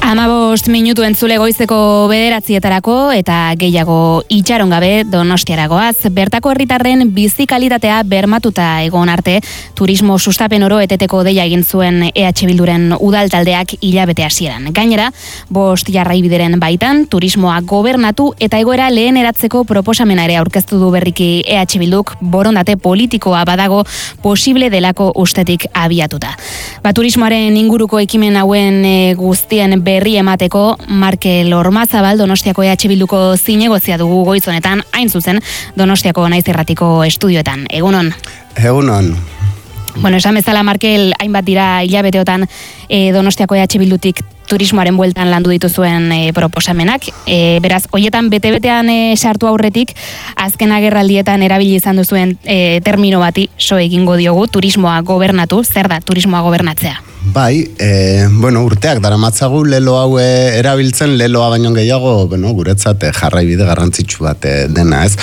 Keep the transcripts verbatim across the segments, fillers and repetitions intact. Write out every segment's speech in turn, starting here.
Hamabost minutu entzule goizeko bederatzietarako eta gehiago itxaron gabe Donostiaragoaz. Bertako herritarren bizi kalitatea bermatuta egon arte, turismo sustapen oro eteteko deia egin zuen E H Bilduren udal taldeak hilabete hasieran. Gainera, bost jarraibideren baitan, turismoa gobernatu eta egoera lehen eratzeko proposamena ere aurkeztu du berriki E H Bilduk, borondate politikoa badago posible delako ustetik abiatuta. Ba, turismoaren inguruko ekimen hauen e, guztien berri emateko Markel Ormazabal Donostiako E H Bilduko zinegozia dugu goiz honetan, hain zuzen Donostiako Naiz Irratiko estudioetan. Egunon. Egunon. Bueno, esan bezala Markel, hainbat dira hilabeteotan e, Donostiako E H Bildutik turismoaren bueltan landu dituzuen e, proposamenak. E, beraz, hoietan bete-betean e, sartu aurretik, azken agerraldietan erabili izan duzuen e, termino bati so egingo diogu, turismoa gobernatu. Zer da turismoa gobernatzea? Bai, e, bueno, urteak daramatzagu lelo hau erabiltzen, leloa baino gehiago, bueno, guretzat jarraibide garrantzitsu bat dena, ez?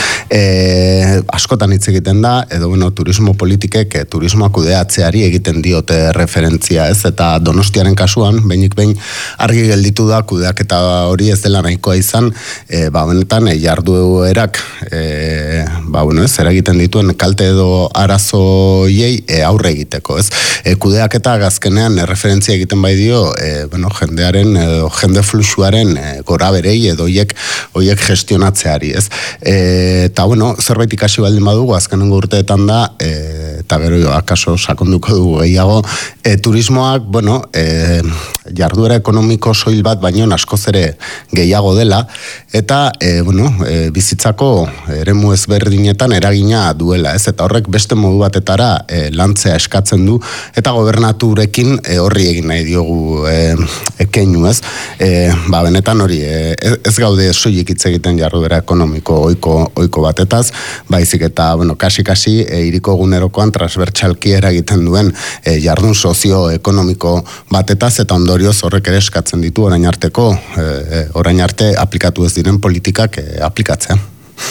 E, askotan hitz egiten da, edo bueno, turismo politikek e, turismoa kudeatzeari egiten diote referentzia, ez? Eta Donostiaren kasuan, behinik behin argi gelditu da kudeaketa hori ez dela nahikoa izan, e, ba, benetan, e, jarduerak, e, ba, bueno, ez, eragiten dituen kalte edo arazoiei e, aurre egiteko, ez? E, kudeaketa gazkenean referentzia egiten bai dio, e, bueno, jendearen edo jende fluxuaren e, gora berei edo oiek, oiek gestionatzeari, ez? E, eta, bueno, zerbait ikasi baldin badugu, azkenengo urteetan da, e, eta gero akaso sakonduko dugu gehiago, e, turismoak, bueno, e, jarduera ekonomiko soil bat baino askoz ere gehiago dela, eta, e, bueno, e, bizitzako eremu ezberdinetan eragina duela, ez? Eta horrek beste modu batetara e, lantzea eskatzen du, eta gobernaturekin e, horri egin nahi diogu e, ekeinu, ez? E, ba, benetan hori, e, ez gaude soilik hitz egiten jarduera ekonomiko oiko, oiko batetaz, baizik eta, bueno, kasi-kasi e, iriko egunerokoan transbertsalki eragiten duen e, jardun sozioekonomiko batetaz, eta ondorioz horrek ere eskatzen ditu orain arteko, e, orain arte aplikatu ez diren politikak e, aplikatzea.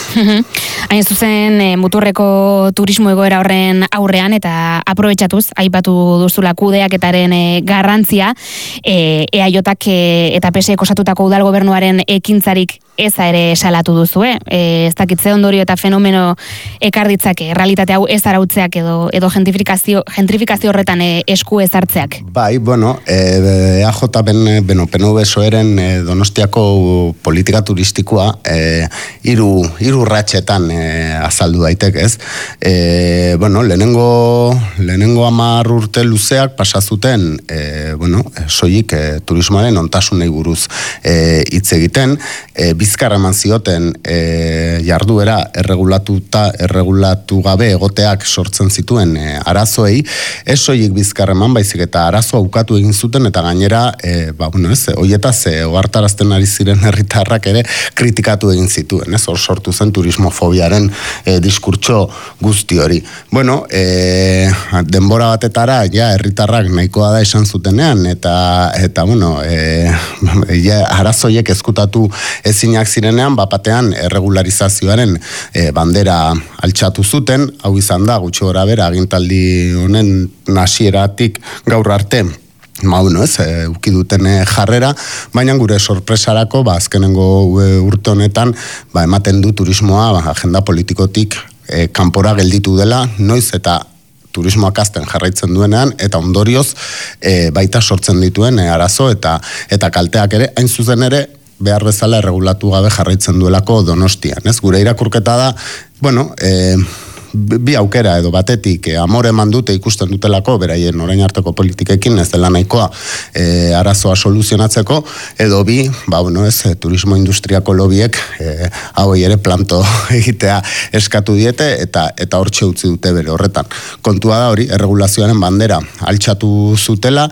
Hain zuzen, e, muturreko turismo egoera horren aurrean eta aprobetxatuz, aipatu duzula kudeaketaren e, garrantzia, e, EAJak e, eta P S ek osatutako udal gobernuaren ekintzarik eza ere salatu duzue. E, ez dakitze ondorio eta fenomeno ekar ditzake, realitate hau ez arautzeak edo, edo gentrifikazio, gentrifikazio horretan e, esku ez hartzeak. Bai, bueno, e, E A J ben, bueno, P N V soeren e, Donostiako politika turistikoa e, iru hiru ratxetan e, azaldu daitek, ez? E, bueno, lehenengo lehenengo hamar urte luzeak pasa zuten, e, bueno, soilik e, turismoaren ontasunei buruz e, hitz egiten, e, bizkar eman zioten e, jarduera erregulatuta erregulatu gabe egoteak sortzen zituen e, arazoei, ez soilik bizkar eman, baizik eta arazoa ukatu egin zuten, eta gainera, e, ba, bueno, ez, hoietaz e, ohartarazten ari ziren herritarrak ere kritikatu egin zituen, ez? Hor sortu zen turismofobiaren e, diskurtso guzti hori. Bueno, e, denbora batetara, ja, herritarrak nahikoa da esan zutenean, eta, eta bueno, e, ja, arazoiek ezkutatu ezinak zirenean, bapatean erregularizazioaren e, bandera altxatu zuten, hau izan da, gutxi gora bera, agintaldi honen hasieratik gaur arte, ma, bueno, ez, e, uki duten jarrera, baina gure sorpresarako, ba, azkenengo urte honetan, ba, ematen du turismoa, ba, agenda politikotik e, kanpora gelditu dela, noiz eta turismoak azten jarraitzen duenean, eta ondorioz e, baita sortzen dituen e, arazo eta eta kalteak ere, hain zuzen ere, behar bezala erregulatu gabe jarraitzen duelako Donostian, ez? Gure irakurketa da, bueno, e, bi aukera edo batetik, e, amore eman dute ikusten dutelako, beraien orain arteko politikekin ez dela nahikoa e, arazoa soluzionatzeko, edo bi, ba, bueno, ez, e, turismo industriako lobiek e, hau ere planto egitea eskatu diete, eta eta hortxe utzi dute bere horretan. Kontua da hori, erregulazioaren bandera altxatu zutela,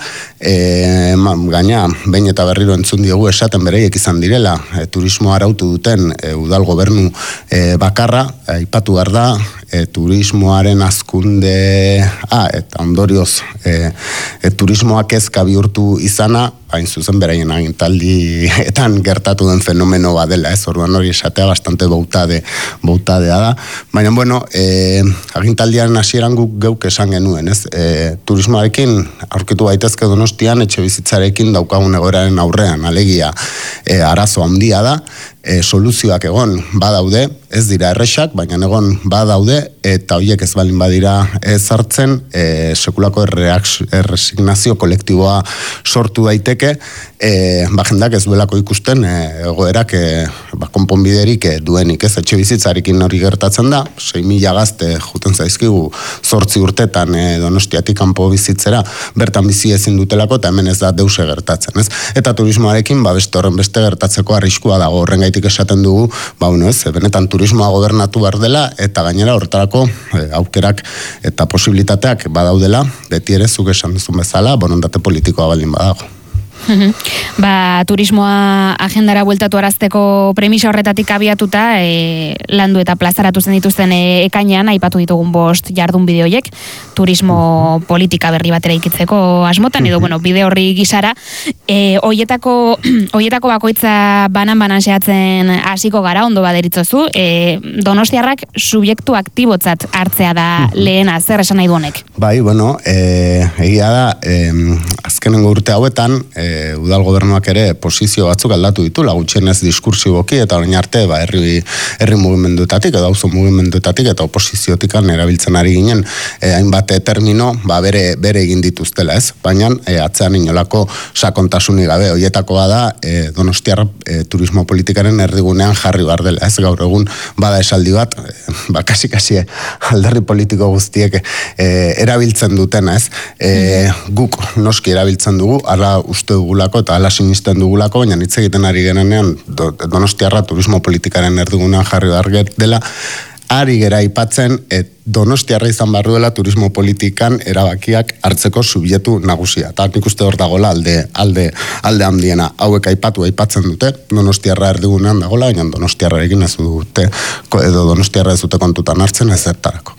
e, gaina, behin eta berriro entzun diogu esaten bereiek izan direla, e, turismo arautu duten e, udal gobernu e, bakarra, aipatu behar da, e, turismoaren azkunde, ah, eta ondorioz, e, e, turismoak ezka bihurtu izana, hain zuzen beraien agintaldietan gertatu den fenomeno bat dela, ez, orduan hori esatea bastante bautade, bautadea da, baina, bueno, e, agintaldiaren hasieran guk geuk esan genuen, ez, e, turismoarekin aurkitu gaitezke Donostian etxe bizitzarekin daukagun egoeraren aurrean, alegia, e, arazo handia da, e, soluzioak egon badaude, ez dira erresak, baina egon badaude, eta horiek ez balin badira ez hartzen, e, sekulako erresignazio kolektiboa sortu daiteke, e, ba, jendak ez duelako ikusten, e, egoerak e, ba, konponbiderik e, duenik, ez etxe bizitzarekin hori gertatzen da, sei mila gazte juten zaizkigu zortzi urtetan e, Donostiatik kanpo bizitzera, bertan bizi ezin dutelako, eta hemen ez da deuse gertatzen, ez? Eta turismoarekin, ba, beste horren beste gertatzeko arriskua dago, horrengaitik esaten dugu, ba, bueno, ez, benetan turismoa gobernatu behar dela, eta gainera hortarako e, aukerak eta posibilitateak badaudela, beti ere zuk esan duzun bezala, borondate politikoa baldin badago. Ba, turismoa agendara bueltatu arazteko premisa horretatik abiatuta, e, landu eta plazaratu zen dituzten e, ekainean, aipatu ditugun bost jardun bideoiek, turismo politika berri batera ikitzeko asmotan, edo, bueno, bide horri gisara, e, oietako, oietako bakoitza banan-banan zehatzen hasiko gara, ondo baderitzozu, e, Donostiarrak subjektu aktibotzat hartzea da lehena, zer esan nahi du honek? Bai, bueno, e, egia da, e, azkenengo urte hauetan, e, udal gobernuak ere posizio batzuk aldatu ditu, lagutxenez diskursiboki, eta orain arte, ba, herri, herri mugimenduetatik, edo auzo mugimenduetatik, eta oposiziotikan erabiltzen ari ginen, e, hainbat termino, ba, bere, bere egin dituztela, ez? Baina, e, atzean inolako sakontasunik gabe, horietakoa da, e, Donostiar e, turismo politikaren erdigunean jarri behar dela, ez? Gaur egun, bada esaldi bat, e, ba, kasi-kasi alderri politiko guztiek e, erabiltzen dutena, ez? E, guk noski erabiltzen dugu, ala uste dugulako eta ala sinisten dugulako, baina hitz egiten ari genean Donostiarra turismo politikaren erdigunean jarri behar dela, ari gera aipatzen et Donostiarra izan behar duela turismo politikan erabakiak hartzeko subjektu nagusia. Eta nik uste hor dagoela alde, alde, alde handiena. Hauek aipatu aipatzen dute, Donostiarra erdigunean dagoela, baina Donostiarrarekin ez dute, edo Donostiarra ez dute kontutan hartzen ez zertarako.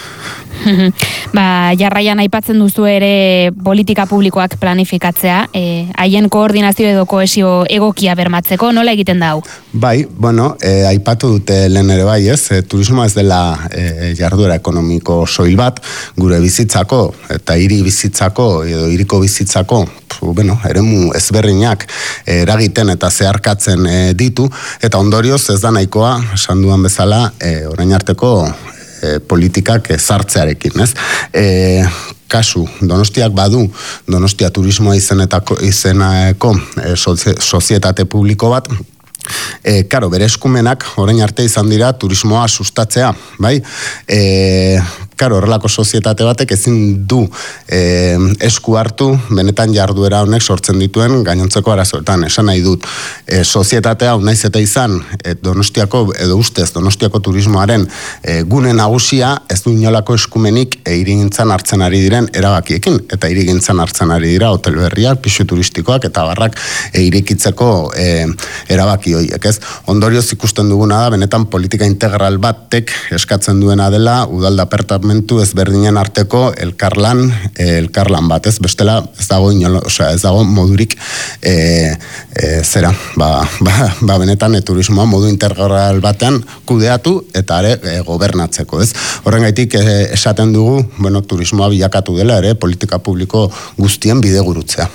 Ba, jarraian aipatzen duzu ere politika publikoak planifikatzea, e, haien koordinazio edo kohesio egokia bermatzeko, nola egiten da hau? Bai, bueno, e, aipatu dute lehen ere bai, ez, e, turismoa ez dela e, jarduera ekonomiko soil bat, gure bizitzako, eta hiri bizitzako, edo hiriko bizitzako, bueno, eremu ezberdinak e, eragiten eta zeharkatzen e, ditu, eta ondorioz ez da nahikoa, esan duan bezala, e, orain arteko E, politikak ezartzearekin, ez? E, kasu, Donostiak badu, Donostia turismoa izenetako, izeneko e, sozietate publiko bat, e, karo, bere eskumenak orain arte izan dira turismoa sustatzea, bai? E, karo, horrelako sozietate batek ezin du e, esku hartu benetan jarduera honek sortzen dituen gainontzeko arazoetan. Esan nahi dut, e, sozietatea naiz eta izan e, Donostiako, edo ustez Donostiako turismoaren e, gune nagusia ez du inolako eskumenik e, irigintzan hartzen ari diren erabakiekin, eta irigintzan hartzen ari dira hotel berriak, pisu turistikoak eta barrak e, irikitzeko e, erabaki horiek, ez? Ondorioz ikusten duguna da, benetan politika integral batek eskatzen duena dela udaldaperta ezberdinen arteko elkarlan, eh, elkarlan bat, ez? Bestela ez dago inolo, osea, ez dago modurik eh, eh, zera, ba, ba, ba benetan e, turismoa modu integral batean kudeatu eta ere e, gobernatzeko, ez? Horrengaitik e, esaten dugu, bueno, turismoa bilakatu dela ere politika publiko guztien bidegurutzea.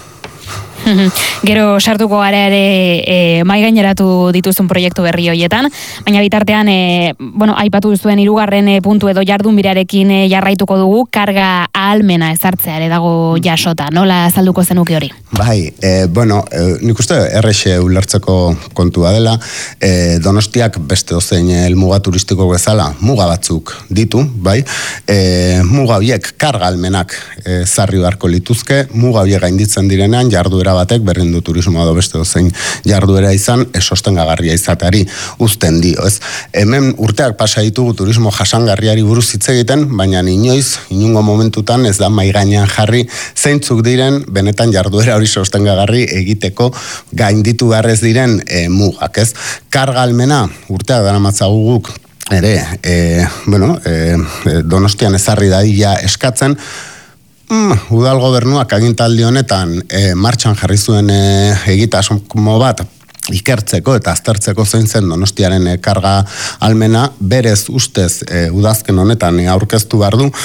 Gero sartuko gara ere e, mai gaineratu dituzun proiektu berri horietan, baina bitartean e, bueno, aipatu duzuen hirugarren e, puntu edo jardun birarekin e, jarraituko dugu, karga ahalmena ezartzea ere dago jasota, nola azalduko zenuke hori? Bai, e, bueno, e, nik uste errexe ulertzeko kontua dela, e, Donostiak beste ozein helmuga turistiko bezala muga batzuk ditu, bai, e, muga horiek karga ahalmenak e, zarri beharko lituzke, muga horiek gainditzen direnean jarduera batek berrindu turismoa do beste dozein jarduera izan, sostengagarria izateari uzten dio, ez? Hemen urteak pasa ditugu turismo jasangarriari buruz hitz egiten, baina inoiz, inungo momentutan ez da mai gainean jarri zeintzuk diren benetan jarduera hori sostengagarri egiteko gainditu beharrez diren e, mugak, ez? Karga ahalmena urteak daramatzagu guk ere, e, bueno, e, Donostian ezarri dadila eskatzen, mm, udal gobernuak agintaldi honetan e, martxan jarri zuen e, egitasmo bat ikertzeko eta aztertzeko zein zen Donostiaren e, karga almena, berez ustez e, udazken honetan e, aurkeztu behar du,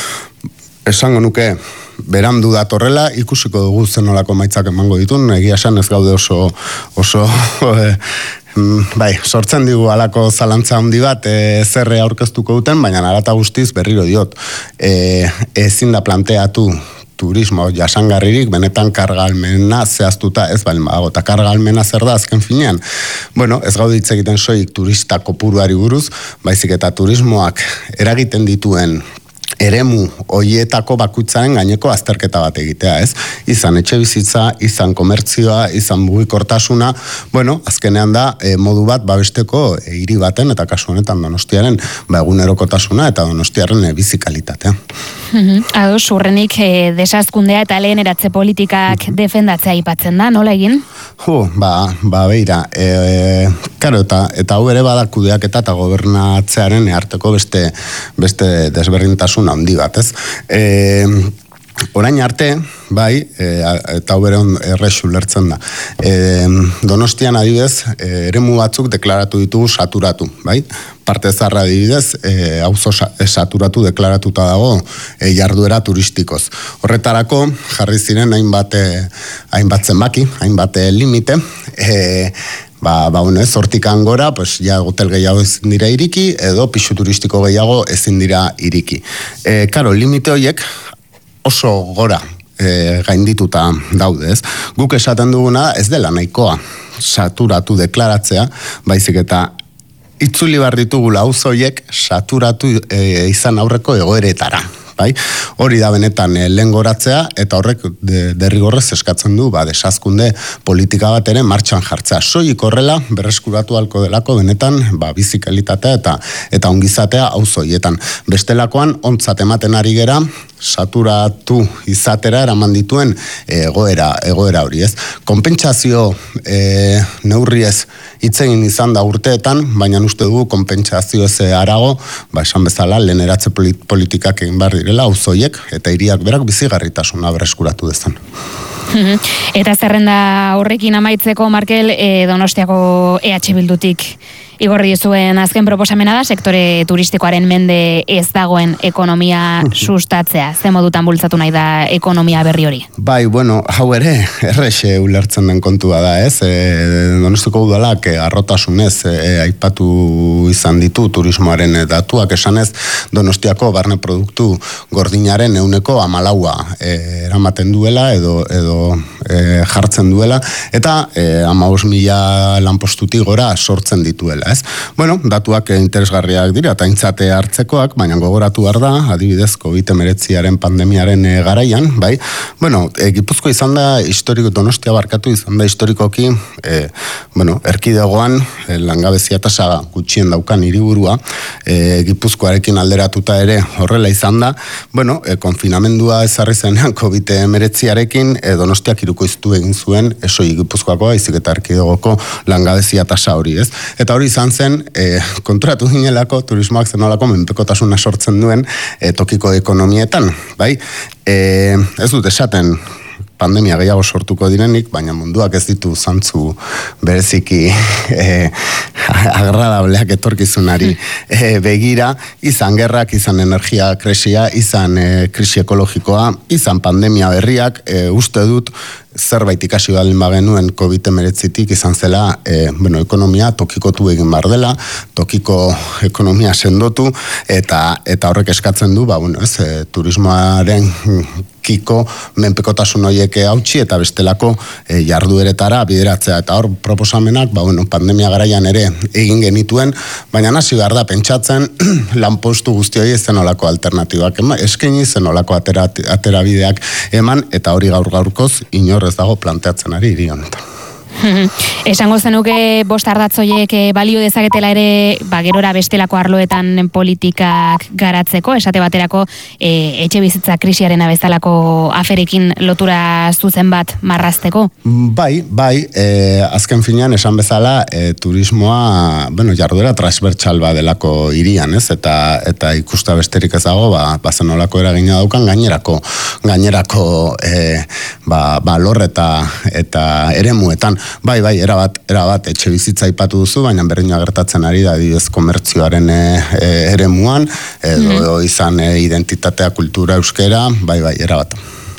esango nuke berandu datorrela, ikusiko dugu zenolako maitzak emango ditun, egia esan ez gaude oso, oso e, bai, sortzen digu alako zalantza handi bat e, zerre aurkeztuko duten, baina arata guztiz berriro diot, e, ezin da planteatu turismo jasangarririk, benetan karga almena zehaztuta ez baldin badago, eta karga almena zer da azken finean. Bueno, ez gaude hitz egiten soilik turista kopuruari buruz, baizik eta turismoak eragiten dituen eremu hoietako bakuitzaren gaineko azterketa bat egitea, ez? Izan etxe bizitza, izan komertzioa, izan mugikortasuna, bueno, azkenean da e, modu bat babesteko e, hiri baten eta kasu honetan Donostiaren ba, egunerokotasuna eta Donostiaren e, bizikalitatea. Ados, urrenik e, desazkundea eta lehen eratze politikak defendatzea aipatzen da, nola egin? Jo, ba, ba beira, e, e, karo, eta, eta hau ere badakudeak eta eta gobernatzearen arteko beste, beste desberdintasun handi bat, ez? E, orain arte, bai, e, eta hau bere errex ulertzen da. E, Donostian adibidez, e, eremu batzuk deklaratu ditugu saturatu, bai? Parte zarra adibidez, e, auzo saturatu deklaratuta dago e, jarduera turistikoz. Horretarako, jarri ziren hainbat, e, hainbat zenbaki, hainbat e, limite, e, Ba, ba, ez, hortikan gora, pues, ja, hotel gehiago ezin dira iriki, edo pixu turistiko gehiago ezin dira iriki. E, karo, limite horiek oso gora e, gaindituta daude, ez? Guk esaten duguna ez dela nahikoa saturatu deklaratzea, baizik eta itzuli behar ditugula auzo horiek saturatu e, izan aurreko egoeretara. Bai? Hori da benetan e, lehen goratzea, eta horrek de, derrigorrez eskatzen du, ba, desazkunde politika bat ere martxan jartzea. Soilik horrela berreskuratu halko delako benetan ba, bizikalitatea eta eta ongizatea auzoietan. Bestelakoan ontzat ematen ari gera, saturatu izatera eraman dituen egoera, egoera hori, ez? Konpentsazio e, neurriez hitz egin izan da urteetan, baina uste dugu konpentsazio ze harago, ba esan bezala lehen eratze politikak egin behar direla auzoiek eta hiriak berak bizigarritasuna berreskuratu dezan. Eta zerrenda horrekin amaitzeko, Markel, e, Donostiako E H Bildutik igorri zuen azken proposamena da sektore turistikoaren mende ez dagoen ekonomia sustatzea. Ze modutan bultzatu nahi da ekonomia berri hori? Bai, bueno, hau ere, errexe ulertzen den kontua da, ez? E, Donostiako udalak e, arrotasunez e, aipatu izan ditu turismoaren datuak esanez, Donostiako barne produktu gordinaren euneko amalaua e, eramaten duela edo, edo e, jartzen duela, eta e, amabost mila lanpostutik gora sortzen dituela. Ez? Bueno, datuak interesgarriak dira, eta aintzate hartzekoak, baina gogoratu behar da, adibidez, covid hemeretziaren pandemiaren e, garaian, bai? Bueno, e, Gipuzko izan da, historiko, Donostia barkatu izan da historikoki, e, bueno, erkidegoan, e, langabezia tasa gutxien daukan hiriburua, e, Gipuzkoarekin alderatuta ere horrela izan da, bueno, e, konfinamendua ezarri zenean covid hemeretziarekin, e, Donostiak irukoiztu egin zuen, esoi Gipuzkoako, aizik eta erkidegoko langabezia tasa hori, ez? Eta hori izan zen, e, konturatu ginelako turismoak zenolako menpekotasuna sortzen duen e, tokiko ekonomietan, bai? E, ez dut esaten pandemia gehiago sortuko direnik, baina munduak ez ditu zantzu bereziki e, agradableak etorkizunari e, begira, izan gerrak, izan energia kresia, izan e, krisi ekologikoa, izan pandemia berriak, e, uste dut zerbait ikasi baldin bagenuen covid hemeretzitik izan zela, e, bueno, ekonomia tokikotu egin bar dela, tokiko ekonomia sendotu, eta eta horrek eskatzen du, ba, bueno, ez, e, turismoaren kiko menpekotasun horiek hautsi eta bestelako e, jardueretara bideratzea. Eta hor proposamenak, ba, bueno, pandemia garaian ere egin genituen, baina hasi behar da pentsatzen lanpostu guzti hori zenolako alternatibak eman, eskaini zenolako atera, aterabideak eman, eta hori gaur gaurkoz inor ez dago planteatzen ari hiri honetan. Esango zenuke bost ardatzoiek balio dezaketela ere, ba, gerora bestelako arloetan politikak garatzeko, esate baterako e, etxe bizitza krisiaren bezalako aferekin lotura zuzen bat marrazteko? Bai, bai, e, azken finean esan bezala e, turismoa, bueno, jarduera transbertsal badelako hirian, ez? Eta, eta ikusta besterik ez dago, ba, bazen olako eragina daukan gainerako, gainerako e, ba, balor eta, eta eremuetan. Bai, bai, erabat, erabat, etxe bizitza aipatu duzu, baina berdina gertatzen ari da, adibidez komertzioaren e, e, eremuan, edo mm. izan e, identitatea, kultura, euskera, bai, bai, erabat.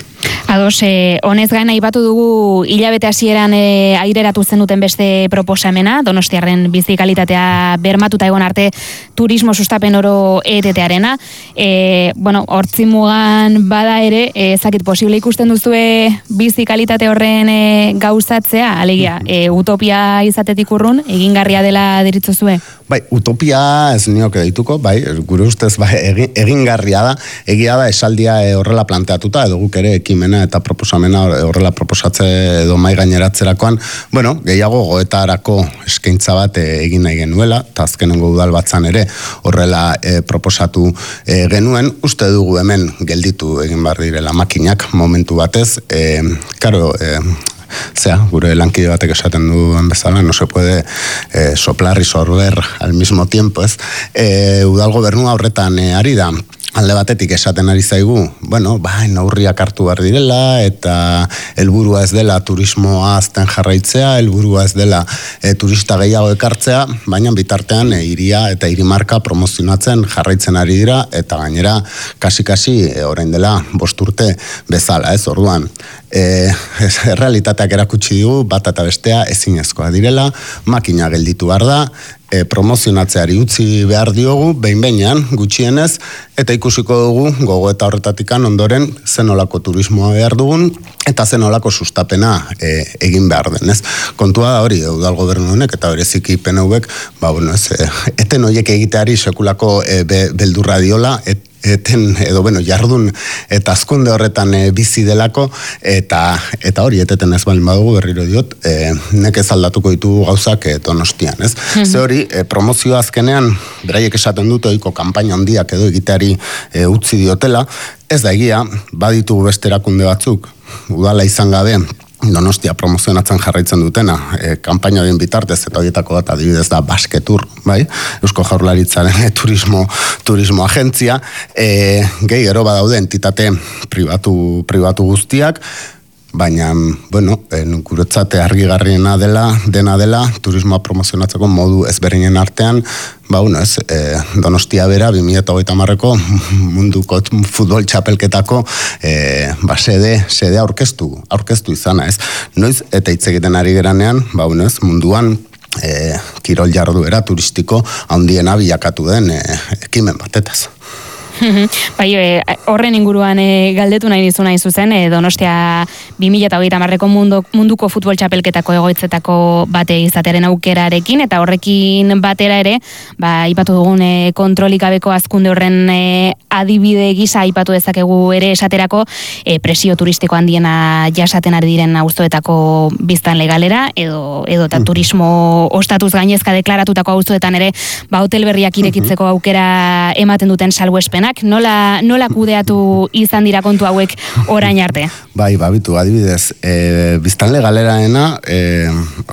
Ados, eh, honez gain aipatu dugu hilabete hasieran eh, aireratu zenuten beste proposamena, Donostiarren bizi kalitatea bermatuta egon arte turismo sustapen oro E T T-arena. Eh, bueno, hortzimugan bada ere, eh, ezakit posible ikusten duzue bizi kalitate horren eh, gauzatzea, alegia, eh, utopia izatetik urrun, egingarria dela deritzozue? Bai, utopia ez nioke deituko, bai, gure ustez bai, egin, egingarria da, egia da esaldia e, horrela planteatuta, edo guk ere ekimena eta proposamena horrela proposatze edo mai gaineratzerakoan, bueno, gehiago goetarako eskaintza bat e, egin nahi genuela, eta azkenengo udal batzan ere horrela e, proposatu e, genuen, uste dugu hemen gelditu egin behar direla makinak momentu batez, e, karo, e, Zea, gure lankide batek esaten duen bezala, no se puede eh, soplar y sorber al mismo tiempo, ez? Eh, udal gobernua horretan eh, ari da, alde batetik esaten ari zaigu, bueno, bai, neurriak hartu behar direla, eta helburua ez dela turismoa azten jarraitzea, helburua ez dela e, turista gehiago ekartzea, baina bitartean e, iria eta irimarka promozionatzen jarraitzen ari dira, eta gainera kasi-kasi e, orain dela bost urte bezala, ez, orduan. E, realitateak erakutsi digu, bat eta bestea ezinezkoa direla, makina gelditu behar da, e, promozionatzeari utzi behar diogu, behin-behinean gutxienez, eta ikusiko dugu gogo eta horretatikan ondoren zenolako turismoa behar dugun, eta zenolako sustapena e, egin behar denez. Kontua da hori, udal gobernu honek, eta bereziki P N V-ek, ba, bueno, ez, e, eten horiek egiteari sekulako e, be, beldurra diola, et, eten edo bueno jardun eta azkunde horretan e, bizi delako eta eta hori eteten ez balin badugu berriro diot e, nekez aldatuko ditugu gauzak e, Donostian, ez? Mm-hmm. Ze hori e, promozio azkenean beraiek esaten dute ohiko kanpaina handiak edo egiteari e, utzi diotela, ez da egia, baditugu beste erakunde batzuk udala izan gabe Donostia promozionatzen jarraitzen dutena, e, kanpaina horien bitartez, eta horietako bat adibidez da Basketur, bai? Eusko Jaurlaritzaren e, turismo, turismo agentzia, e, gehi gero badaude entitate pribatu, pribatu guztiak, baina, bueno, guretzate argigarriena dela, dena dela, turismoa promozionatzeko modu ezberdinen artean, ba, bueno, ez, e, Donostia bera, bi mila hogeita hamarreko munduko futbol txapelketako e, ba, sede, sede aurkeztu, aurkeztu izana, ez. Noiz, eta hitz egiten ari geranean, ba, bueno, ez, munduan, e, kirol jarduera turistiko handiena bilakatu den e, ekimen batetaz. Bai, horren inguruan e, galdetu nahi dizu nahi zuzen, e, Donostia bi mila hogeita hamarreko mundu, munduko futbol txapelketako egoitzetako bate izateren aukerarekin, eta horrekin batera ere, ba, ipatu dugun e, kontrolik gabeko azkunde horren e, adibide gisa ipatu dezakegu ere esaterako e, presio turistiko handiena jasaten ari diren auzoetako biztan legalera, edo, edo eta turismo ostatuz gainezka deklaratutako auzoetan ere, ba, hotel berriak irekitzeko aukera ematen duten salbuespenak. Nola, nola kudeatu izan dira kontu hauek orain arte? Bai, babitu, adibidez, e, biztanle galeraena e,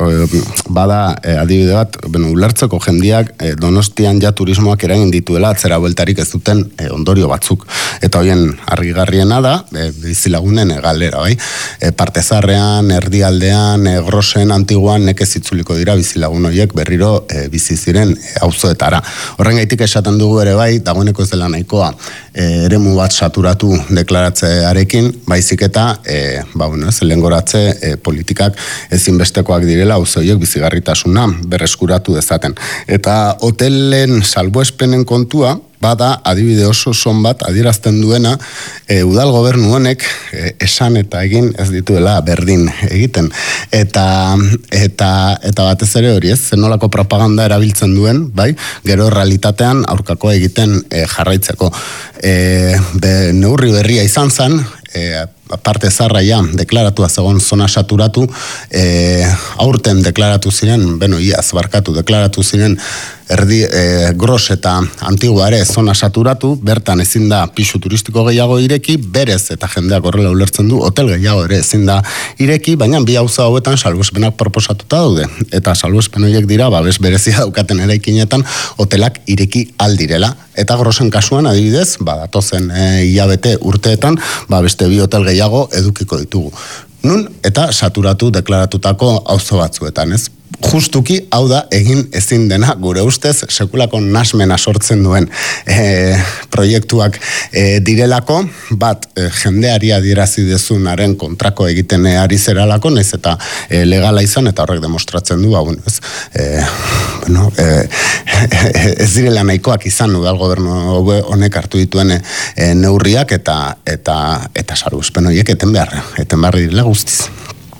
bada e, adibide bat, bueno, ulertzeko jendiak e, Donostian ja turismoak eragin dituela atzera bueltarik ez duten e, ondorio batzuk. Eta hoien argigarriena da, e, bizilagunen e, galera, bai? E, Partezarrean, Erdialdean, e, Grosen, Antiguan, nekez itzuliko dira bizilagun horiek berriro e, bizi ziren e, auzoetara. Horren gaitik esaten dugu ere bai, dagoeneko ez dela nahikoa E, eremu bat saturatu deklaratzearekin, baizik eta e, ba, bueno, ez, lehengoratze e, politikak ezinbestekoak direla auzoiek bizigarritasuna berreskuratu dezaten. Eta hotelen salbuespenen kontua, bada adibide oso son bat adierazten duena e, udal gobernu honek e, esan eta egin ez dituela berdin egiten. Eta, eta, eta batez ere hori ez, zenolako propaganda erabiltzen duen, bai, gero realitatean aurkakoa egiten e, jarraitzeko. E, be, neurri berria izan zen, e, parte zarraia deklaratua zegoen zona saturatu, e, aurten deklaratu ziren, beno, iaz barkatu, deklaratu ziren erdi e, gros eta antigua ere zona saturatu, bertan ezin da pisu turistiko gehiago ireki, berez eta jendeak horrela ulertzen du, hotel gehiago ere ezin da ireki, baina bi gauza hauetan salbuespenak proposatuta daude, eta salbuespen horiek dira, babes berezia daukaten eraikinetan, hotelak ireki aldirela, eta grosen kasuan adibidez, ba, datozen e, hilabete urteetan, ba, beste bi hotel gehiago edukiko ditugu. Nun, eta saturatu deklaratutako auzo batzuetan, ez? Justuki, hau da, egin ezin dena, gure ustez, sekulako nasmena sortzen duen e, proiektuak e, direlako, bat, e, jendeari adierazi dezunaren kontrako egiten ari zeralako, naiz eta e, legala izan, eta horrek demostratzen du, hau, ez, e, bueno, e, ez direla nahikoak izan, udal gobernu honek hartu dituen e, neurriak, eta eta eta salbuespen horiek eten behar, eten behar direla guztiz.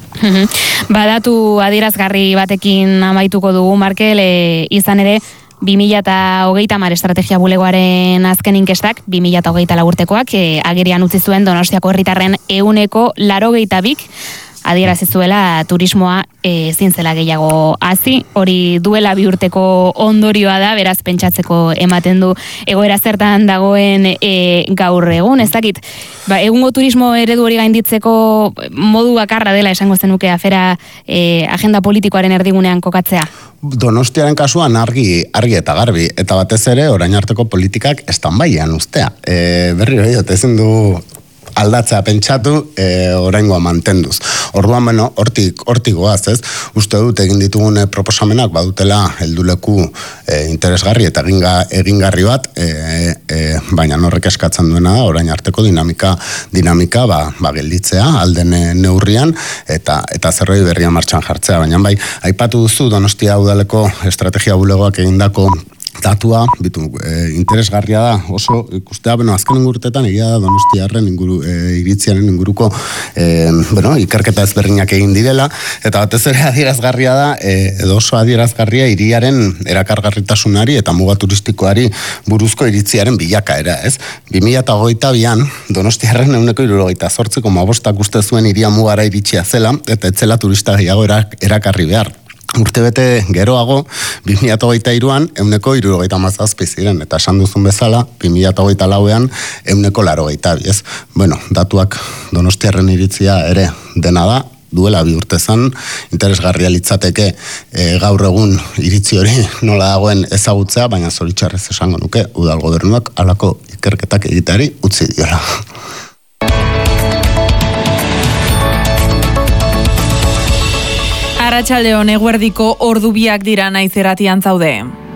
Badatu adierazgarri batekin amaituko dugu, Markel, e, izan ere, bi mila hogeita hamar estrategia bulegoaren azken inkestak, bi mila hogeita lau urtekoak, e, agerian utzi zuen Donostiako herritarren ehuneko laurogeita bik, adierazi zuela turismoa ezin zela gehiago hazi, hori duela bi urteko ondorioa da, beraz pentsatzeko ematen du egoera zertan dagoen e, gaur egun, ez dakit, ba, egungo turismo eredu hori gainditzeko modu bakarra dela esango zenuke afera e, agenda politikoaren erdigunean kokatzea? Donostiaren kasuan argi, argi eta garbi, eta batez ere orain arteko politikak estanbaian ustea. E, berri hori, ezin du aldatzea pentsatu, e, oraingoa mantenduz. Orduan, beno, hortik, hortik goaz, ez? Uste dut egin ditugun proposamenak badutela helduleku e, interesgarri eta eginga, egingarri bat, e, e, baina horrek eskatzen duena da, orain arteko dinamika, dinamika ba, ba gelditzea, alden neurrian, eta eta zerroi berria martxan jartzea. Baina bai, aipatu duzu Donostia udaleko estrategia bulegoak egindako datua, bitu, e, interesgarria da, oso ikustea, beno, azken ingurtetan egia da Donostiarren inguru, e, iritziaren inguruko e, bueno, ikerketa ezberdinak egin direla, eta batez ere adierazgarria da, e, edo oso adierazgarria hiriaren erakargarritasunari eta muga turistikoari buruzko iritziaren bilakaera, ez? bi mila hogeita bian, Donostiarren ehuneko hirurogeita zortzi koma bostak uste zuen hiria mugara iritsia zela, eta etzela turista gehiago erak, erakarri behar. Urtebete geroago, bi mila hogeita hiruan, ehuneko hirurogeita hamazazpi ziren, eta esan duzun bezala, bi mila hogeita lauean, ehuneko laurogeita bi, ez? Bueno, datuak Donostiarren iritzia ere dena da, duela bi urte zan, interesgarria litzateke e, gaur egun iritzi hori nola dagoen ezagutzea, baina zoritxarrez esango nuke, udal gobernuak halako ikerketak egiteari utzi diola. Arratsaldeon eguerdiko ordu biak dira naiz erratian zaude.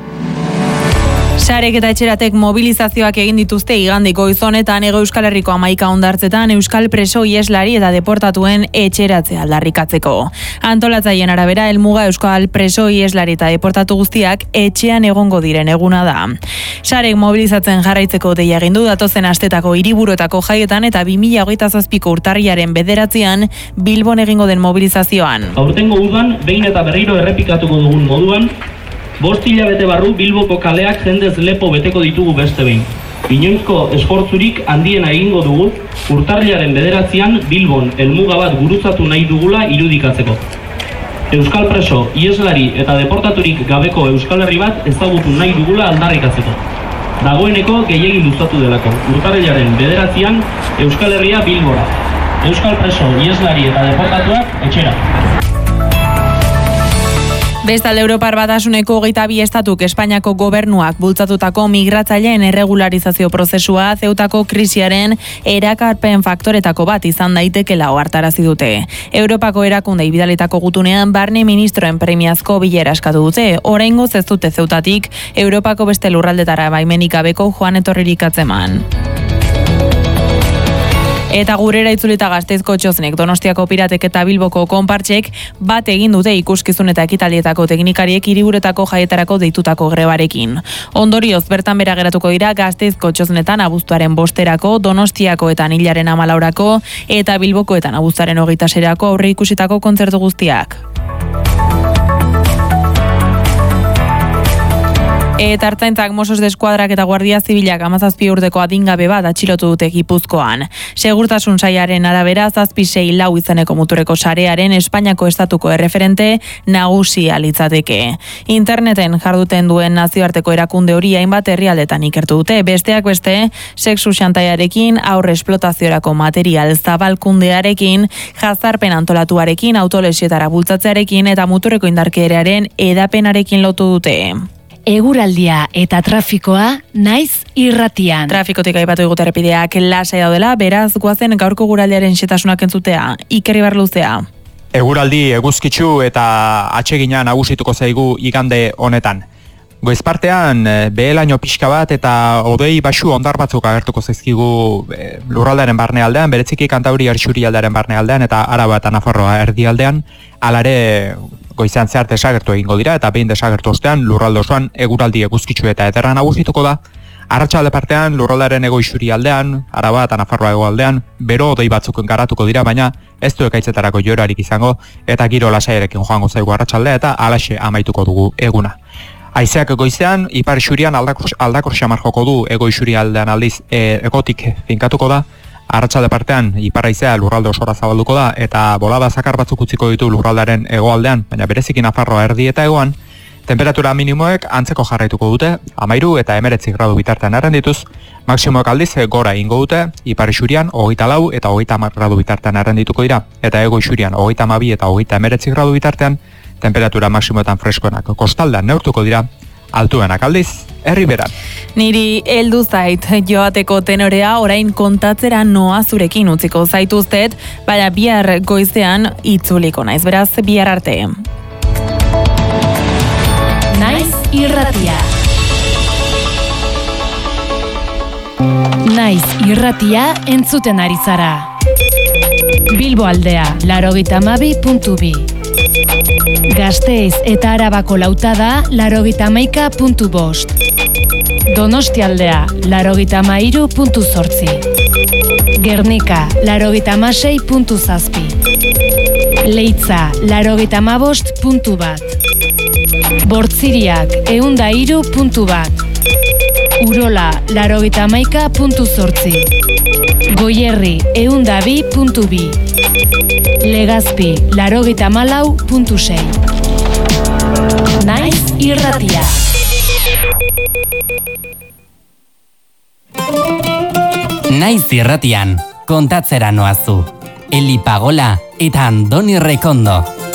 Sarek eta etxeratek mobilizazioak egin dituzte igandiko goizonetan Hego Euskal Herriko hamaika hondartzetan euskal preso ieslari eta deportatuen etxeratzea aldarrikatzeko. Antolatzaileen arabera, helmuga euskal preso ieslari eta deportatu guztiak etxean egongo diren eguna da. Sarek mobilizatzen jarraitzeko deia egin du datozen astetako hiriburuetako jaietan eta bi mila hogeita zazpiko urtarrilaren bederatzian Bilbon egingo den mobilizazioan. Aurtengo udan behin eta berriro errepikatuko dugun moduan, bost hilabete barru Bilboko kaleak jendez lepo beteko ditugu beste behin. Inoizko esfortzurik handiena egingo dugu urtarrilaren bederatzian Bilbon helmuga bat gurutzatu nahi dugula irudikatzeko. Euskal preso, ieslari eta deportaturik gabeko Euskal Herri bat ezagutu nahi dugula aldarrikatzeko. Dagoeneko gehiegi luzatu delako. Urtarrilaren bederatzian Euskal Herria Bilbora. Euskal preso, ieslari eta deportatuak etxera. Bestalde Europar Batasuneko hogeita bi estatuk Espainiako gobernuak bultzatutako migratzaileen erregularizazio prozesua Zeutako krisiaren erakarpen faktoretako bat izan daitekela ohartarazi dute. Europako erakundei bidalitako gutunean barne ministroen premiazko bilera eskatu dute. Oraingoz ez dute Zeutatik Europako beste lurraldetara baimenik gabeko joan etorririk atzeman. Eta gurera itzulita Gasteizko txoznek, Donostiako piratek eta Bilboko konpartsek bat egin dute ikuskizun eta ekitaldietako teknikariek hiriburuetako jaietarako deitutako grebarekin. Ondorioz bertan bera geratuko dira Gasteizko txoznetan abuztuaren bosterako, Donostiako eta hilaren hamalaurako eta Bilbokoetan abuztuaren hogeita seirako aurre ikusitako kontzertu guztiak. Eta ertzaintzak Mossos d'Eskuadrak eta Guardia Zibilak hamazazpi urteko adingabe bat atxilotu dute Gipuzkoan. Segurtasun sailaren arabera zazpi sei lau izeneko muturreko sarearen Espainiako estatuko erreferente nagusia litzateke. Interneten jarduten duen nazioarteko erakunde hori hainbat herrialdetan ikertu dute. Besteak beste, sexu xantaiarekin, aurre esplotaziorako material zabalkundearekin, jazarpen antolatuarekin, autolesietara bultzatzearekin eta muturreko indarkeriaren edapenarekin lotu dute. Eguraldia eta trafikoa naiz irratian. Trafikotik aipatu digute errepideak lasai daudela, beraz goazen gaurko eguraldiaren xetasunak entzutea. Iker Ibarluzea. Eguraldi eguzkitsu eta atsegina nagusituko zaigu igande honetan. Goizpartean behelaino pixka bat eta odei baxu ondar batzuk agertuko zaizkigu lurraldearen barnealdean, bereziki Kantauri Arxurialdearen barnealdean eta Araba eta Nafarroa erdialdean, alare goizean zehar desagertu egingo dira eta behin desagertu ostean lurralde osoan eguraldi eguzkitsu eta ederra nagusituko da. Arratsalde partean lurraldearen hego isurialdean, Araba eta Nafarroa hegoaldean, bero odei batzuk garatuko dira, baina ez du ekaitzetarako joerarik izango eta giro lasaiarekin joango zaigu arratsaldea eta halaxe amaituko dugu eguna. Haizeak goizean, ipar isurian aldakor, aldakor xamar joko du, ego isurialdean aldiz e, egotik finkatuko da, arratsalde partean ipar haizea lurralde osora zabalduko da eta bolada zakar batzuk utziko ditu lurraldearen hegoaldean, baina bereziki Nafarroa erdi eta hegoan, temperatura minimoek antzeko jarraituko dute, amairu eta emeretzi gradu bitartean errendituz, maksimoek aldiz gora ingo dute, ipar isurian hogeita lau eta hogeita hamar gradu bitartean errendituko dira, eta ego isurian hogeita hamabi eta hogeita emeretzi gradu bitartean, temperatura maksimoetan freskoenak kostaldean neurtuko dira, altuenak aldiz, herriberan. Niri heldu zait joateko tenorea orain kontatzera noa zurekin utziko zaituztet, baina bihar goizean itzuliko naiz, beraz bihar arte. Naiz irratia. Naiz irratia entzuten ari zara. Bilbo aldea, laurogeita hamabi puntu bi. Gasteiz eta Arabako lautada, laurogeita hamaika puntu bost. Donostialdea, laurogeita hamairu puntu zortzi. Gernika, laurogeita hamasei puntu zazpi. Leitza, laurogeita hamabost puntu bat. Bortziriak, ehun eta hiru puntu bat. Urola, laurogeita hamaika puntu zortzi. Goierri, ehun eta bi puntu bi. Legazpi, laurogeita hamalau puntu sei. Naiz irratia. Naiz irratian, kontatzera noazu. Eli Pagola eta Andoni Rekondo.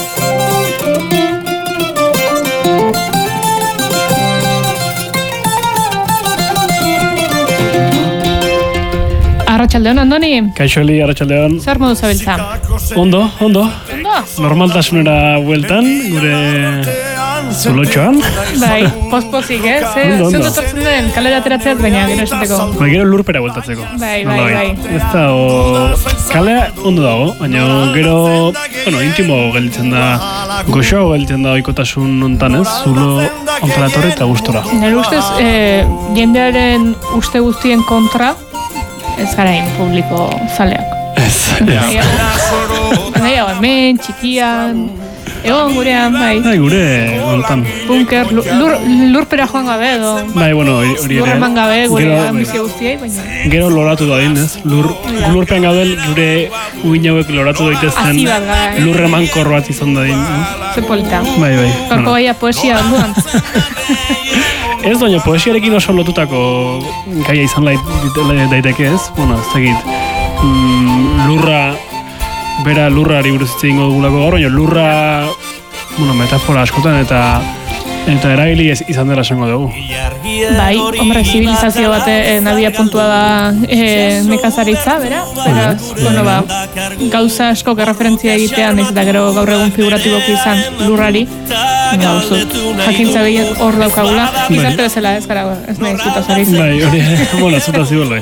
Arratsaldeon, Andoni. Kaixo Eli, arratsaldeon. Zer modu zabiltza? Ondo, ondo. Ondo? Normaltasunera bueltan, gure zulotxoan. Bai, pospozik, eh? Ze, Ondo, ondo. zendo tortzen den, kalera ateratzeaz, baina gero esateko. Bai, gero lurpera bueltatzeko. Bai, bai, bai. Ez da, o, kalea ondo dago, baina gero, bueno, intimo gelditzen da, goxoago gelditzen da oikotasun hontan, ez? Zulo ontaratorri eta gustora. Nire ustez, eh, jendearen uste guztien kontra, ez garain publiko zaleak. Ez, ja. Nahiago, hemen, txikian, egon gurean, bai. Bai, gure hontan. Bunker, lur, lur, lurpera joan gabe, edo. Bai, bueno, hori hori ere. Lurreman gabe, gure Gero, ambizio guztiei, baina. Gero loratu da din, ez? Lur, lurpean gaudel, gure uin hauek loratu daitezten Hazi bat gara, eh? lurreman kor bat izan da din. Eh? Ze polita. Bai, bai. Gaurko gaia poesia onduan. Ez doina, poesiarekin oso lotutako gaia izan lait- daiteke ez? Bueno, ez dakit. Mm, lurra, bera lurrari buruz hitz egingo dugulako gaur, baina lurra, bueno, metafora askotan eta eta erabili ez izan dela esango dugu. Bai, hombre, zibilizazio bate nabia puntua da e, nekazaritza, bera? Beraz, bueno, ba, gauza askok erreferentzia egitean, ez eta gero gaur egun figuratiboki izan lurrari, gauzut, jakintza gehien hor daukagula, gizarte bezala ez gara, ez nahi zutaz ari zen. Bai, hori, bueno, zuta ziboloi.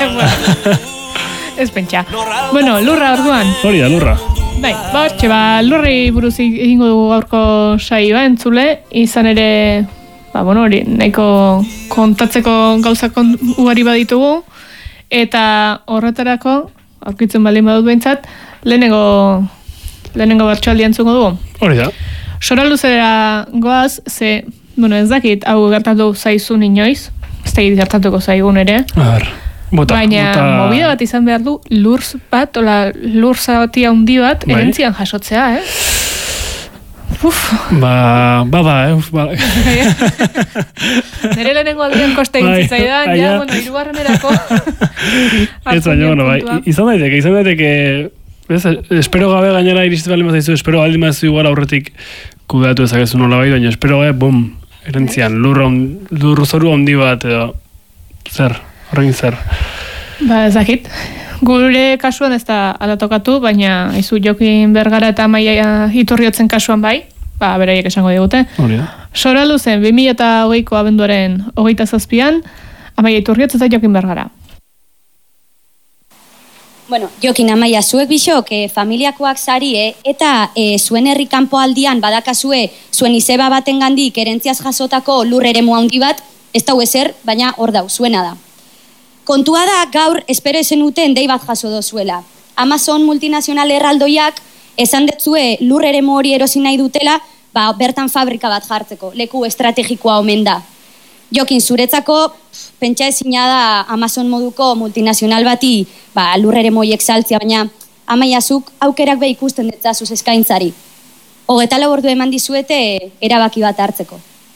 Ez pentsa. Bueno, lurra orduan. Hori da, lurra. Bai, ba, hortxe, ba, lurri buruz egingo dugu gaurko saioa entzule, izan ere, ba, bueno, hori, nahiko kontatzeko gauzak ugari baditugu, eta horretarako, aurkitzen baldin badut behintzat, lehenengo, lehenengo bertsoaldia entzuko dugu. Hori da. Sora luzera goaz, ze Bueno, ez dakit, hau gertatu zaizun inoiz, ez dakit gertatuko zaigun ere. A ber, bota, Baina, bota... movida bat izan behar du, lur bat, ola, lur zati handi bat, Bai. erentzian jasotzea, eh? Uf. Ba, ba, ba, eh? Uf, ba. Nere lehenengo aldean koste egin Bai, zitzaidan, bai, ja, ja. bueno, irugarrenerako. Ez baina, bueno, bai, izan daiteke, izan daiteke, ez, espero gabe gainera iriste bali mazaizu, espero aldi mazu igual aurretik kudeatu ezakezu nola bai, baina espero gabe, bum, erentzian, lur, lur zoru handi bat, edo, zer, horrekin zer. Ba, ez dakit. Gure kasuan ez da alatokatu, baina izu Jokin Bergara eta Amaia Iturriotzen kasuan bai, ba, beraiek esango digute. Hori da. Soraldu zen, bi mila eta hogeiko abenduaren hogeita zazpian, Amaia Iturriotz eta Jokin Bergara. Bueno, Jokin, Amaia, zuek bisok eh, familiakoak zarie eta eh, zuen herri kanpoaldian badakazue zuen izeba baten gandik erentziaz jasotako lur eremu handi bat, ez dau ezer, baina hor dau, zuena da. Kontua da gaur espero zenuten dei bat jaso dozuela. Amazon multinazional erraldoiak esan detzue lur eremu hori erosi nahi dutela, ba, bertan fabrika bat jartzeko, leku estrategikoa omen da. Jokin, zuretzako pentsa ezina da Amazon moduko multinazional bati ba, lur eremu horiek saltzea, baina Amaiazuk aukerak be ikusten detzazuz eskaintzari. Hogeta lau ordu eman dizuete erabaki bat hartzeko.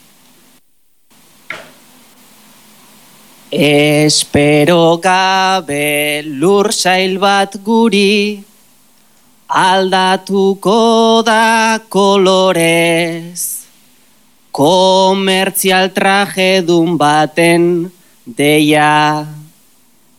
Espero gabe lur sail bat guri aldatuko da kolorez, komertzial trajedun baten deia.